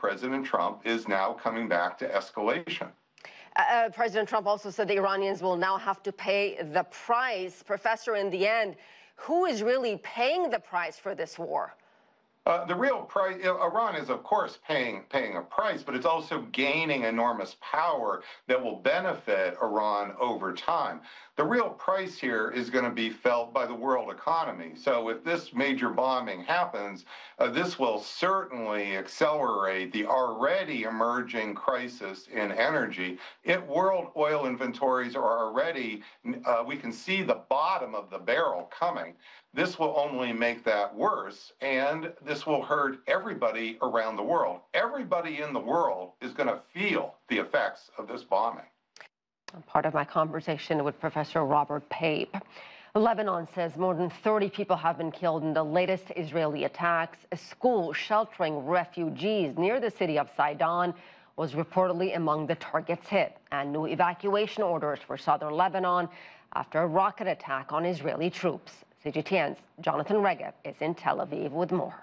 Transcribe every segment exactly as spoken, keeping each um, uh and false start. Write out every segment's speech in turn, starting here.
President Trump is now coming back to escalation. Uh, President Trump also said the Iranians will now have to pay the price. Professor, in the end, who is really paying the price for this war? Uh, the real price, Iran is, of course, paying paying a price, but it's also gaining enormous power that will benefit Iran over time. The real price here is going to be felt by the world economy. So if this major bombing happens, uh, this will certainly accelerate the already emerging crisis in energy. It, world oil inventories are already, uh, we can see the bottom of the barrel coming. This will only make that worse, and this will hurt everybody around the world. Everybody in the world is going to feel the effects of this bombing. Part of my conversation with Professor Robert Pape. Lebanon says more than thirty people have been killed in the latest Israeli attacks. A school sheltering refugees near the city of Sidon was reportedly among the targets hit, and new evacuation orders for southern Lebanon after a rocket attack on Israeli troops. C G T N's Jonathan Regev is in Tel Aviv with more.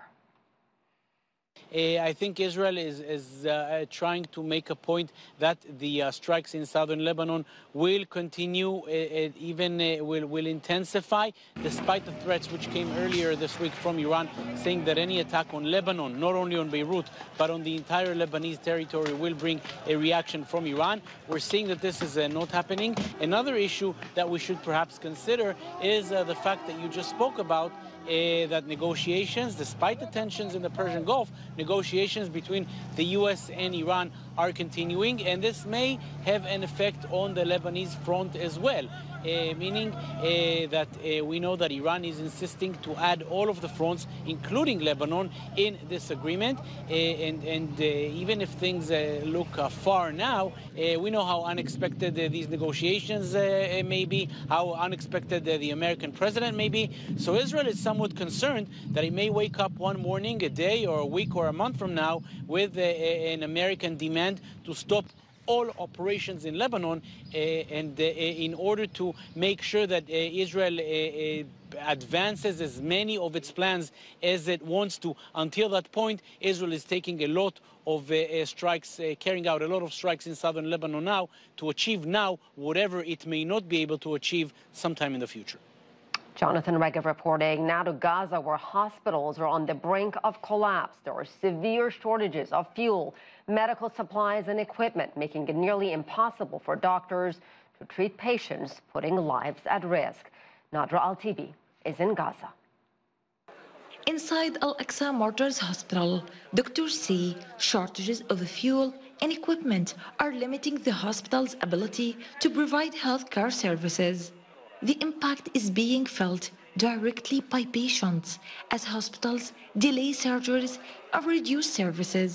Uh, I think Israel is, is uh, trying to make a point that the uh, strikes in southern Lebanon will continue, uh, even uh, will, will intensify, despite the threats which came earlier this week from Iran, saying that any attack on Lebanon, not only on Beirut, but on the entire Lebanese territory, will bring a reaction from Iran. We're seeing that this is uh, not happening. Another issue that we should perhaps consider is uh, the fact that you just spoke about, Uh, that negotiations, despite the tensions in the Persian Gulf, negotiations between the U S and Iran are continuing, and this may have an effect on the Lebanese front as well. Uh, meaning uh, that uh, we know that Iran is insisting to add all of the fronts, including Lebanon, in this agreement. Uh, and and uh, even if things uh, look uh, far now, uh, we know how unexpected uh, these negotiations uh, may be, how unexpected uh, the American president may be. So Israel is somewhat concerned that it may wake up one morning, a day or a week or a month from now, with uh, an American demand to stop all operations in Lebanon, uh, and uh, in order to make sure that uh, Israel uh, uh, advances as many of its plans as it wants to. Until that point, Israel is taking a lot of uh, uh, strikes, uh, carrying out a lot of strikes in southern Lebanon now to achieve now whatever it may not be able to achieve sometime in the future. Jonathan Regev reporting now to Gaza, where hospitals are on the brink of collapse. There are severe shortages of fuel, medical supplies, and equipment, making it nearly impossible for doctors to treat patients, putting lives at risk. Nadra Al-Tibi is in Gaza. Inside Al-Aqsa Martyrs Hospital, doctors say shortages of fuel and equipment are limiting the hospital's ability to provide health care services. The impact is being felt directly by patients as hospitals delay surgeries or reduce services.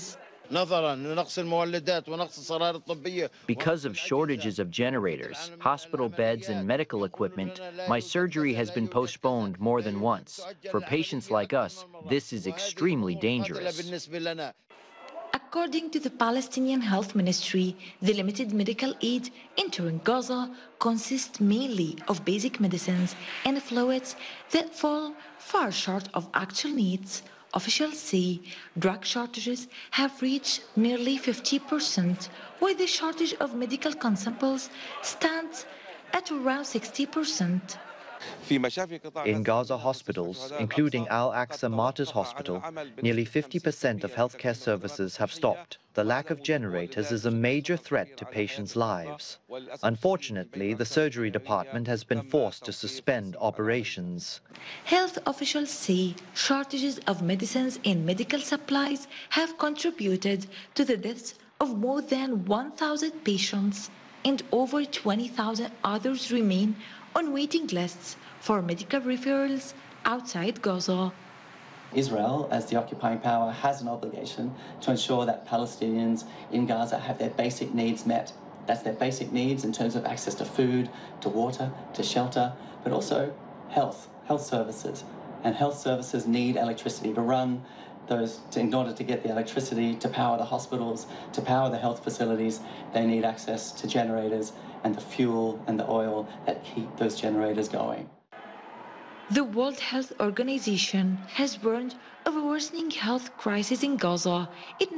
Because of shortages of generators, hospital beds, and medical equipment, my surgery has been postponed more than once. For patients like us, this is extremely dangerous. According to the Palestinian Health Ministry, the limited medical aid entering Gaza consists mainly of basic medicines and fluids that fall far short of actual needs. Officials say drug shortages have reached nearly fifty percent, while the shortage of medical consumables stands at around sixty percent. In Gaza hospitals, including Al-Aqsa Martyrs Hospital, nearly fifty percent of healthcare services have stopped. The lack of generators is a major threat to patients' lives. Unfortunately, the surgery department has been forced to suspend operations. Health officials say shortages of medicines and medical supplies have contributed to the deaths of more than one thousand patients, and over twenty thousand others remain on waiting lists for medical referrals outside Gaza. Israel, as the occupying power, has an obligation to ensure that Palestinians in Gaza have their basic needs met. That's their basic needs in terms of access to food, to water, to shelter, but also health, health services. And health services need electricity to run those, to, in order to get the electricity to power the hospitals, to power the health facilities, they need access to generators and the fuel and the oil that keep those generators going. The World Health Organization has warned of a worsening health crisis in Gaza. It